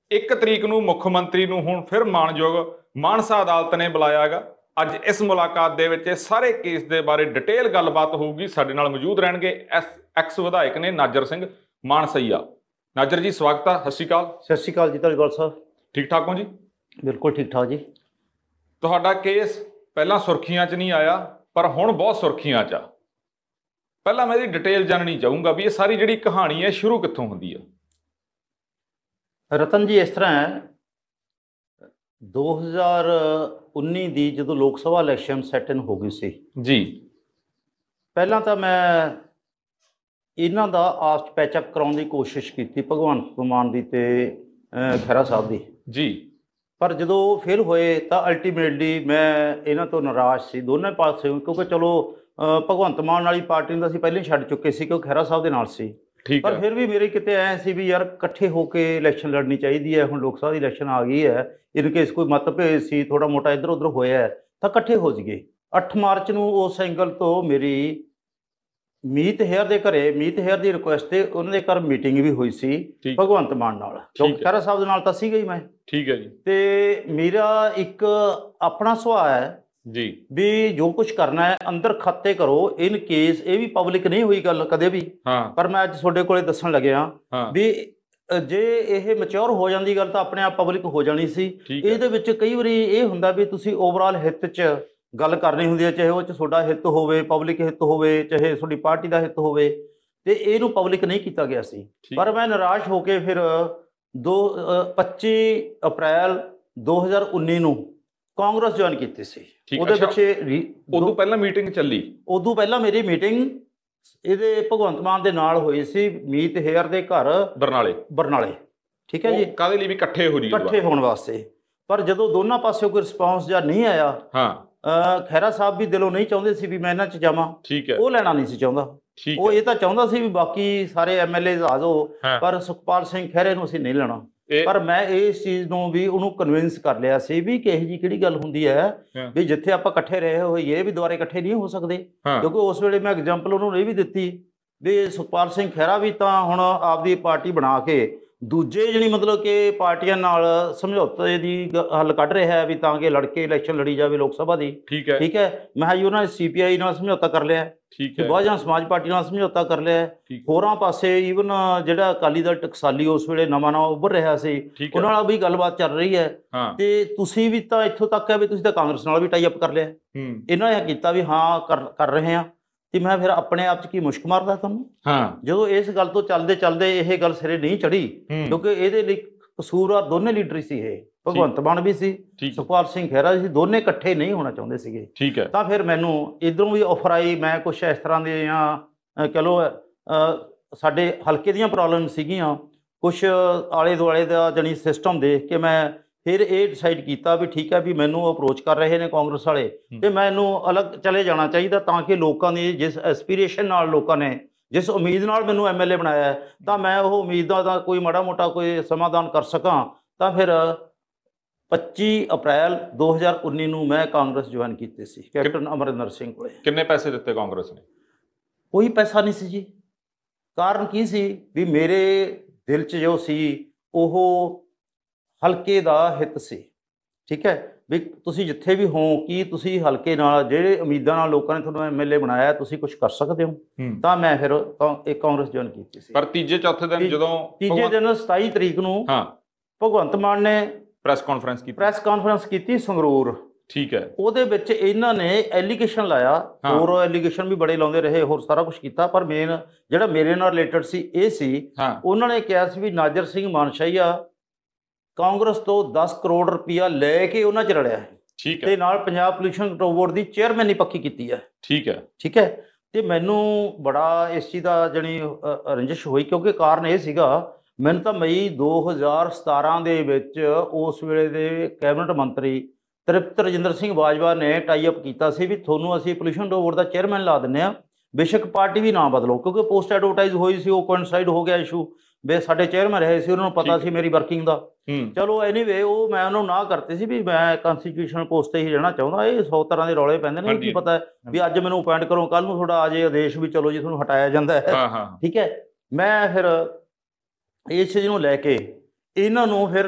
1 ਤਰੀਕ ਨੂੰ ਮੁੱਖ ਮੰਤਰੀ ਨੂੰ ਹੁਣ ਫਿਰ ਮਾਣਯੋਗ ਮਾਨਸਾ ਅਦਾਲਤ ਨੇ ਬੁਲਾਇਆ ਹੈਗਾ। ਅੱਜ ਇਸ ਮੁਲਾਕਾਤ ਦੇ ਵਿੱਚ ਇਹ ਸਾਰੇ ਕੇਸ ਦੇ ਬਾਰੇ ਡਿਟੇਲ ਗੱਲਬਾਤ ਹੋਊਗੀ। ਸਾਡੇ ਨਾਲ ਮੌਜੂਦ ਰਹਿਣਗੇ ਐਕਸ ਵਿਧਾਇਕ ਨੇ ਨਾਜਰ ਸਿੰਘ ਮਾਨਸਈਆ। ਨਾਜਰ ਜੀ ਸਵਾਗਤ ਹੈ। ਸਤਿ ਸ਼੍ਰੀ ਅਕਾਲ। ਸਤਿ ਸ਼੍ਰੀ ਅਕਾਲ ਜੀ ਧਾਲੀਵਾਲ ਸਾਹਿਬ। ਠੀਕ ਠਾਕ ਹੋ ਜੀ? ਬਿਲਕੁਲ ਠੀਕ ਠਾਕ ਜੀ। ਤੁਹਾਡਾ ਕੇਸ ਪਹਿਲਾਂ ਸੁਰਖੀਆਂ 'ਚ ਨਹੀਂ ਆਇਆ, ਪਰ ਹੁਣ ਬਹੁਤ ਸੁਰਖੀਆਂ 'ਚ ਆ। ਪਹਿਲਾਂ ਮੈਂ ਇਹਦੀ ਡਿਟੇਲ ਜਾਣਨੀ ਚਾਹੂੰਗਾ ਵੀ ਇਹ ਸਾਰੀ ਜਿਹੜੀ ਕਹਾਣੀ ਹੈ ਸ਼ੁਰੂ ਕਿੱਥੋਂ ਹੁੰਦੀ ਹੈ। ਰਤਨ ਜੀ, ਇਸ ਤਰ੍ਹਾਂ ਹੈ, 2019 ਦੀ ਜਦੋਂ ਲੋਕ ਸਭਾ ਇਲੈਕਸ਼ਨ ਸੈਟ ਇਨ ਹੋ ਗਈ ਸੀ ਜੀ, ਪਹਿਲਾਂ ਤਾਂ ਮੈਂ ਇਹਨਾਂ ਦਾ ਆਪਸ ਪੈਚਅਪ ਕਰਾਉਣ ਦੀ ਕੋਸ਼ਿਸ਼ ਕੀਤੀ, ਭਗਵੰਤ ਮਾਨ ਦੀ ਤੇ ਖਹਿਰਾ ਸਾਹਿਬ ਦੀ ਜੀ। ਪਰ ਜਦੋਂ ਫੇਲ ਹੋਏ ਤਾਂ ਅਲਟੀਮੇਟਲੀ ਮੈਂ ਇਹਨਾਂ ਤੋਂ ਨਾਰਾਜ਼ ਸੀ ਦੋਨੇ ਪਾਸੇ, ਕਿਉਂਕਿ ਚਲੋ ਭਗਵੰਤ ਮਾਨ ਵਾਲੀ ਪਾਰਟੀ ਨੂੰ ਤਾਂ ਅਸੀਂ ਪਹਿਲਾਂ ਹੀ ਛੱਡ ਚੁੱਕੇ ਸੀ ਕਿਉਂਕਿ ਖਹਿਰਾ ਸਾਹਿਬ ਦੇ ਨਾਲ ਸੀ। ਪਰ ਫਿਰ ਵੀ ਮੇਰੇ ਕਿਤੇ ਐ ਸੀ ਵੀ ਯਾਰ ਇਕੱਠੇ ਹੋ ਕੇ ਇਲੈਕਸ਼ਨ ਲੜਨੀ ਚਾਹੀਦੀ ਹੈ। ਹੁਣ ਲੋਕ ਸਭਾ ਦੀ ਇਲੈਕਸ਼ਨ ਆ ਗਈ ਹੈ, ਇਨ ਕੇਸ ਕੋਈ ਮਤਭੇਦ ਸੀ, ਥੋੜਾ ਮੋਟਾ ਇੱਧਰ ਉੱਧਰ ਹੋਇਆ ਤਾਂ ਇਕੱਠੇ ਹੋ ਜਾਈਏ। 8 ਮਾਰਚ ਨੂੰ ਉਸ ਐਂਗਲ ਤੋਂ ਮੇਰੀ ਮੀਤ ਹੇਅਰ ਦੇ ਘਰੇ, ਮੀਤ ਹੇਅਰ ਦੀ ਰਿਕੁਐਸਟ ਤੇ ਉਹਨਾਂ ਦੇ ਘਰ ਮੀਟਿੰਗ ਵੀ ਹੋਈ ਸੀ ਭਗਵੰਤ ਮਾਨ ਨਾਲ, ਕਿਉਂਕਿ ਖਹਿਰਾ ਸਾਹਿਬ ਦੇ ਨਾਲ ਤਾਂ ਸੀਗਾ ਹੀ ਮੈਂ। ਠੀਕ ਹੈ ਜੀ। ਤੇ ਮੇਰਾ ਇੱਕ ਆਪਣਾ ਸੁਭਾਅ ਹੈ ਜੀ ਵੀ ਜੋ ਕੁਝ ਕਰਨਾ ਹੈ ਅੰਦਰ ਖਾਤੇ ਕਰੋ। ਇਨ ਕੇਸ ਇਹ ਵੀ ਪਬਲਿਕ ਨਹੀਂ ਹੋਈ ਗੱਲ ਕਦੇ ਵੀ, ਪਰ ਮੈਂ ਅੱਜ ਤੁਹਾਡੇ ਕੋਲੇ ਦੱਸਣ ਲੱਗਿਆ ਵੀ ਜੇ ਇਹ ਮੈਚੁਰ ਹੋ ਜਾਂਦੀ ਗੱਲ ਤਾਂ ਆਪਣੇ ਆਪ ਪਬਲਿਕ ਹੋ ਜਾਣੀ ਸੀ। ਇਹਦੇ ਵਿੱਚ ਕਈ ਵਾਰੀ ਇਹ ਹੁੰਦਾ ਵੀ ਤੁਸੀਂ ਓਵਰਆਲ ਹਿੱਤ 'ਚ ਗੱਲ ਕਰਨੀ ਹੁੰਦੀ ਹੈ, ਚਾਹੇ ਉਹ 'ਚ ਤੁਹਾਡਾ ਹਿੱਤ ਹੋਵੇ, ਪਬਲਿਕ ਹਿੱਤ ਹੋਵੇ, ਚਾਹੇ ਤੁਹਾਡੀ ਪਾਰਟੀ ਦਾ ਹਿੱਤ ਹੋਵੇ, ਤੇ ਇਹਨੂੰ ਪਬਲਿਕ ਨਹੀਂ ਕੀਤਾ ਗਿਆ ਸੀ। ਪਰ ਮੈਂ ਨਿਰਾਸ਼ ਹੋ ਕੇ ਫਿਰ 25 ਅਪ੍ਰੈਲ 2019 ਨੂੰ ਕਾਂਗਰਸ ਜੁਆਇਨ ਕੀਤੀ ਸੀ। ਉਹਦੇ ਵਿੱਚ ਉਦੋਂ ਪਹਿਲਾਂ ਮੀਟਿੰਗ ਚੱਲੀ, ਉਦੋਂ ਪਹਿਲਾਂ ਮੇਰੀ ਮੀਟਿੰਗ ਇਹਦੇ ਭਗਵੰਤ ਮਾਨ ਦੇ ਨਾਲ ਹੋਈ ਸੀ, ਮੀਤ ਹੇਅਰ ਦੇ ਘਰ ਬਰਨਾਲੇ। ਠੀਕ ਹੈ ਜੀ, ਕਾਹਦੇ ਲਈ? ਵੀ ਇਕੱਠੇ ਹੋ ਜੀ, ਇਕੱਠੇ ਹੋਣ ਵਾਸਤੇ। ਪਰ ਜਦੋਂ ਦੋਨਾਂ ਪਾਸਿਓਂ ਕੋਈ ਰਿਸਪੌਂਸ ਜਾਂ ਨਹੀਂ ਆਇਆ, ਖਹਿਰਾ ਸਾਹਿਬ ਵੀ ਦਿਲੋਂ ਨਹੀਂ ਚਾਹੁੰਦੇ ਸੀ ਵੀ ਮੈਂ ਇਹਨਾਂ 'ਚ ਜਾਵਾਂ, ਉਹ ਲੈਣਾ ਨਹੀਂ ਸੀ ਚਾਹੁੰਦਾ। ਉਹ ਇਹ ਤਾਂ ਚਾਹੁੰਦਾ ਸੀ ਵੀ ਬਾਕੀ ਸਾਰੇ ਐਮਐਲਏ ਆ ਜਾਓ, ਪਰ ਸੁਖਪਾਲ ਸਿੰਘ ਖਹਿਰੇ ਨੂੰ ਅਸੀਂ ਨਹੀਂ ਲੈਣਾ। ਪਰ ਮੈਂ ਇਸ ਚੀਜ਼ ਨੂੰ ਵੀ ਉਹਨੂੰ ਕਨਵਿੰਸ ਕਰ ਲਿਆ ਸੀ ਵੀ ਕਿ ਇਹੋ ਜਿਹੀ ਕਿਹੜੀ ਗੱਲ ਹੁੰਦੀ ਹੈ ਵੀ ਜਿੱਥੇ ਆਪਾਂ ਇਕੱਠੇ ਰਹੇ ਹੋਈਏ ਵੀ ਦੁਬਾਰੇ ਇਕੱਠੇ ਨਹੀਂ ਹੋ ਸਕਦੇ। ਕਿਉਂਕਿ ਉਸ ਵੇਲੇ ਮੈਂ ਐਗਜ਼ਾਮਪਲ ਉਹਨੂੰ ਇਹ ਵੀ ਦਿੱਤੀ ਵੀ ਸੁਖਪਾਲ ਸਿੰਘ ਖਹਿਰਾ ਵੀ ਤਾਂ ਹੁਣ ਆਪਦੀ ਪਾਰਟੀ ਬਣਾ ਕੇ ਦੂਜੇ ਜਿਹੜੀ ਮਤਲਬ ਕਿ ਪਾਰਟੀਆਂ ਨਾਲ ਸਮਝੌਤੇ ਦੀ ਹੱਲ ਕੱਢ ਰਿਹਾ ਹੈ ਵੀ ਤਾਂ ਕਿ ਲੜ ਕੇ ਇਲੈਕਸ਼ਨ ਲੜੀ ਜਾਵੇ ਲੋਕ ਸਭਾ ਦੀ। ਠੀਕ ਹੈ, ਮੈਂ ਜੀ ਉਹਨਾਂ ਨੇ CPI ਨਾਲ ਸਮਝੌਤਾ ਕਰ ਲਿਆ, ਬਹੁਜਨ ਸਮਾਜ ਪਾਰਟੀ ਨਾਲ ਸਮਝੌਤਾ ਕਰ ਲਿਆ, ਹੋਰਾਂ ਪਾਸੇ ਈਵਨ ਜਿਹੜਾ ਅਕਾਲੀ ਦਲ ਟਕਸਾਲੀ ਉਸ ਵੇਲੇ ਨਵਾਂ ਉੱਭਰ ਰਿਹਾ ਸੀ ਉਹਨਾਂ ਨਾਲ ਵੀ ਗੱਲਬਾਤ ਚੱਲ ਰਹੀ ਹੈ। ਤੇ ਤੁਸੀਂ ਵੀ ਤਾਂ ਇੱਥੋਂ ਤੱਕ ਹੈ ਵੀ ਤੁਸੀਂ ਤਾਂ ਕਾਂਗਰਸ ਨਾਲ ਵੀ ਟਾਈ ਅਪ ਕਰ ਲਿਆ। ਇਹਨਾਂ ਨੇ ਕੀਤਾ ਵੀ ਹਾਂ ਕਰ ਰਹੇ ਹਾਂ। ਤੇ ਮੈਂ ਫਿਰ ਆਪਣੇ ਆਪ 'ਚ ਕੀ ਮੁਸ਼ਕ ਮਾਰਦਾ ਤੁਹਾਨੂੰ ਜਦੋਂ ਇਸ ਗੱਲ ਤੋਂ ਚੱਲਦੇ ਚੱਲਦੇ ਇਹ ਗੱਲ ਸਿਰੇ ਨਹੀਂ ਚੜੀ, ਕਿਉਂਕਿ ਇਹਦੇ ਲਈ ਕਸੂਰਵਾਰ ਦੋਨੇ ਲੀਡਰ ਹੀ ਸੀ। ਇਹ ਭਗਵੰਤ ਮਾਨ ਵੀ ਸੀ, ਸੁਖਪਾਲ ਸਿੰਘ ਖਹਿਰਾ ਵੀ ਸੀ, ਦੋਨੇ ਇਕੱਠੇ ਨਹੀਂ ਹੋਣਾ ਚਾਹੁੰਦੇ ਸੀਗੇ। ਤਾਂ ਫਿਰ ਮੈਨੂੰ ਇੱਧਰੋਂ ਵੀ ਆਫਰ ਆਈ। ਮੈਂ ਕੁਛ ਇਸ ਤਰ੍ਹਾਂ ਦੇ ਕਹਿ ਲਓ ਸਾਡੇ ਹਲਕੇ ਦੀਆਂ ਪ੍ਰੋਬਲਮ ਸੀਗੀਆਂ, ਕੁਛ ਆਲੇ ਦੁਆਲੇ ਦਾ ਜਾਣੀ ਸਿਸਟਮ ਦੇਖ ਕੇ ਮੈਂ ਫਿਰ ਇਹ ਡਿਸਾਈਡ ਕੀਤਾ ਵੀ ਠੀਕ ਹੈ ਵੀ ਮੈਨੂੰ ਅਪਰੋਚ ਕਰ ਰਹੇ ਨੇ ਕਾਂਗਰਸ ਵਾਲੇ ਤੇ ਮੈਨੂੰ ਅਲੱਗ ਚਲੇ ਜਾਣਾ ਚਾਹੀਦਾ, ਤਾਂ ਕਿ ਲੋਕਾਂ ਦੀ ਜਿਸ ਐਸਪੀਰੇਸ਼ਨ ਨਾਲ, ਲੋਕਾਂ ਨੇ ਜਿਸ ਉਮੀਦ ਨਾਲ ਮੈਨੂੰ MLA ਬਣਾਇਆ ਤਾਂ ਮੈਂ ਉਹ ਉਮੀਦਾਂ ਦਾ ਕੋਈ ਮਾੜਾ ਮੋਟਾ ਕੋਈ ਸਮਾਧਾਨ ਕਰ ਸਕਾਂ। ਤਾਂ ਫਿਰ 25 ਅਪ੍ਰੈਲ 2019 ਨੂੰ ਮੈਂ ਕਾਂਗਰਸ ਜੁਆਇਨ ਕੀਤੀ ਸੀ ਕੈਪਟਨ ਅਮਰਿੰਦਰ ਸਿੰਘ ਕੋਲੇ। ਕਿੰਨੇ ਪੈਸੇ ਦਿੱਤੇ ਕਾਂਗਰਸ ਨੇ? ਕੋਈ ਪੈਸਾ ਨਹੀਂ ਸੀ ਜੀ। ਕਾਰਨ ਕੀ ਸੀ ਵੀ ਮੇਰੇ ਦਿਲ 'ਚ ਜੋ ਸੀ ਉਹ ਹਲਕੇ ਦਾ ਹਿੱਤ ਸੀ। ਠੀਕ ਹੈ, ਵੀ ਤੁਸੀਂ ਜਿੱਥੇ ਵੀ ਹੋ ਕਿ ਤੁਸੀਂ ਹਲਕੇ ਨਾਲ ਜਿਹੜੇ ਉਮੀਦਾਂ ਨਾਲ ਲੋਕਾਂ ਨੇ ਤੁਹਾਨੂੰ MLA ਬਣਾਇਆ ਤੁਸੀਂ ਕੁਝ ਕਰ ਸਕਦੇ ਹੋ। ਤਾਂ ਮੈਂ ਫਿਰ ਇੱਕ ਕਾਂਗਰਸ ਜੁਆਇਨ ਕੀਤੀ ਸੀ। ਪਰ ਤੀਜੇ ਦਿਨ 27 ਤਰੀਕ ਨੂੰ ਭਗਵੰਤ ਮਾਨ ਨੇ ਪ੍ਰੈਸ ਕਾਨਫਰੰਸ ਕੀਤੀ ਸੰਗਰੂਰ। ਠੀਕ ਹੈ, ਉਹਦੇ ਵਿੱਚ ਇਹਨਾਂ ਨੇ ਐਲੀਗੇਸ਼ਨ ਲਾਇਆ, ਹੋਰ ਐਲੀਗੇਸ਼ਨ ਵੀ ਬੜੇ ਲਾਉਂਦੇ ਰਹੇ, ਹੋਰ ਸਾਰਾ ਕੁਝ ਕੀਤਾ, ਪਰ ਮੇਨ ਜਿਹੜਾ ਮੇਰੇ ਨਾਲ ਰਿਲੇਟਡ ਸੀ ਇਹ ਸੀ। ਉਹਨਾਂ ਨੇ ਕਿਹਾ ਸੀ ਵੀ ਨਾਜਰ ਸਿੰਘ ਮਾਨਸਈਆ ਕਾਂਗਰਸ ਤੋਂ 10 ਕਰੋੜ ਰੁਪਇਆ ਲੈ ਕੇ ਉਹਨਾਂ 'ਚ ਰਲਿਆ ਹੈ ਤੇ ਨਾਲ ਪੰਜਾਬ ਪੋਲਿਊਸ਼ਨ ਕੰਟਰੋਲ ਬੋਰਡ ਦੀ ਚੇਅਰਮੈਨੀ ਪੱਕੀ ਕੀਤੀ ਹੈ। ਠੀਕ ਹੈ, ਤੇ ਮੈਨੂੰ ਬੜਾ ਇਸ ਚੀਜ਼ ਦਾ ਜਾਣੀ ਰੰਜਿਸ਼ ਹੋਈ, ਕਿਉਂਕਿ ਕਾਰਨ ਇਹ ਸੀਗਾ ਮੈਨੂੰ ਤਾਂ ਮਈ 2017 ਦੇ ਵਿੱਚ ਉਸ ਵੇਲੇ ਦੇ ਕੈਬਨਿਟ ਮੰਤਰੀ ਤ੍ਰਿਪਤ ਰਜਿੰਦਰ ਸਿੰਘ ਬਾਜਵਾ ਨੇ ਟਾਈ ਅਪ ਕੀਤਾ ਸੀ ਵੀ ਤੁਹਾਨੂੰ ਅਸੀਂ ਪੋਲਿਊਸ਼ਨ ਕੰਟਰੋਲ ਬੋਰਡ ਦਾ ਚੇਅਰਮੈਨ ਲਾ ਦਿੰਦੇ ਹਾਂ, ਬੇਸ਼ੱਕ ਪਾਰਟੀ ਵੀ ਨਾ ਬਦਲੋ, ਕਿਉਂਕਿ ਪੋਸਟ ਐਡਵਰਟਾਈਜ਼ ਹੋਈ ਸੀ, ਉਹ ਕੋਇਨਸਾਈਡ ਹੋ ਗਿਆ ਇਸ਼ੂ ਵੀ ਸਾਡੇ ਚੇਅਰਮੈਨ ਰਹੇ ਸੀ, ਉਹਨਾਂ ਨੂੰ ਪਤਾ ਸੀ ਮੇਰੀ ਵਰਕਿੰਗ ਦਾ। ਚਲੋ ਐਨੀਵੇ ਉਹ ਮੈਂ ਉਹਨੂੰ ਨਾ ਕਰਤੀ ਸੀ ਵੀ ਮੈਂ ਕਨਸਟੀਟਿਊਸ਼ਨਲ ਪੋਸਟ ਤੇ ਹੀ ਰਹਿਣਾ ਚਾਹੁੰਦਾ। ਇਹ 100 ਤਰ੍ਹਾਂ ਦੇ ਰੌਲੇ ਪੈਂਦੇ ਨੇ, ਕੀ ਪਤਾ ਵੀ ਅੱਜ ਮੈਨੂੰ ਅਪਾਇੰਟ ਕਰੋ, ਕੱਲ੍ਹ ਨੂੰ ਤੁਹਾਡਾ ਆ ਜੇ ਆਦੇਸ਼ ਵੀ ਚਲੋ ਜੀ ਤੁਹਾਨੂੰ ਹਟਾਇਆ ਜਾਂਦਾ ਹੈ। ਠੀਕ ਹੈ, ਮੈਂ ਫਿਰ ਇਸ ਚੀਜ਼ ਨੂੰ ਲੈ ਕੇ ਇਹਨਾਂ ਨੂੰ ਫਿਰ